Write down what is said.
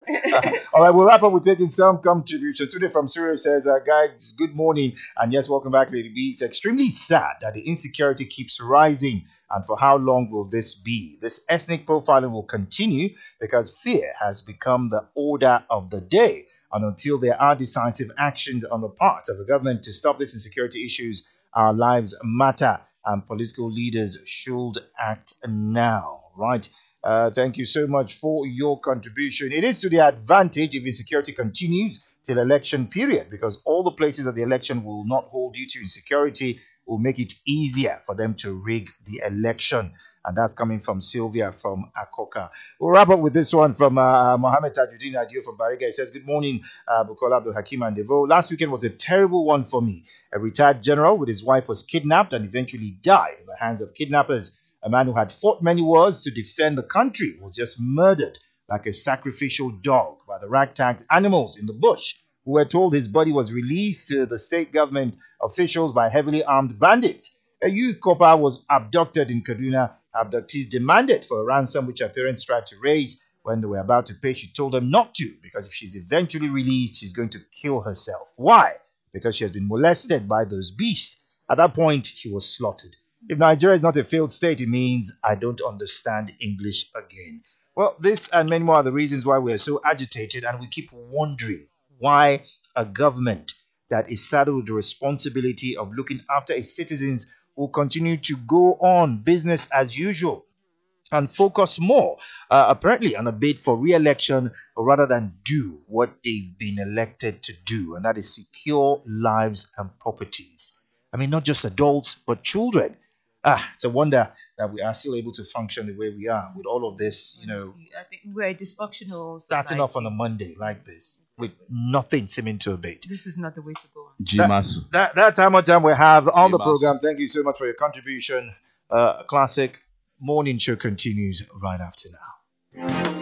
All right, we'll wrap up with taking some contribution. Today from Surya says, guys, good morning. And yes, welcome back, Lady B. It's extremely sad that the insecurity keeps rising. And for how long will this be? This ethnic profiling will continue because fear has become the order of the day. And until there are decisive actions on the part of the government to stop these insecurity issues, our lives matter. And political leaders should act now, right? Thank you so much for your contribution. It is to the advantage if insecurity continues till election period, because all the places that the election will not hold due to insecurity will make it easier for them to rig the election. And that's coming from Sylvia from Akoka. We'll wrap up with this one from Mohammed Tajuddin Adio from Bariga. He says, good morning, Bukola Abdul Hakim and Devo. Last weekend was a terrible one for me. A retired general with his wife was kidnapped and eventually died in the hands of kidnappers. A man who had fought many wars to defend the country was just murdered like a sacrificial dog by the ragtag animals in the bush, who were told his body was released to the state government officials by heavily armed bandits. A youth copper was abducted in Kaduna. Abductees demanded for a ransom which her parents tried to raise. When they were about to pay, she told them not to, because if she's eventually released, she's going to kill herself. Why? Because she has been molested by those beasts. At that point, she was slaughtered. If Nigeria is not a failed state, it means I don't understand English again. Well, this and many more are the reasons why we're so agitated, and we keep wondering why a government that is saddled with the responsibility of looking after its citizens will continue to go on business as usual and focus more, apparently, on a bid for re-election rather than do what they've been elected to do, and that is secure lives and properties. I mean, not just adults, but children. It's a wonder that we are still able to function the way we are with all of this, I think we're a dysfunctional starting society. off on a Monday like this with nothing seeming to abate. This is not the way to go. Jimasu. That's how much time we have on the Jimasu. program. Thank you so much for your contribution. Classic morning show continues right after now.